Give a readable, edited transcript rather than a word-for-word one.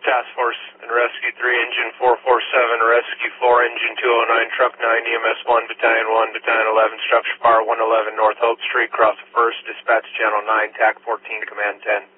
Task Force and Rescue 3, Engine 447, Rescue 4, Engine 209, Truck 9, EMS 1, Battalion 1, Battalion 11, Structure Power 111, North Hope Street, cross the 1st, dispatch Channel 9, TAC 14 to Command 10.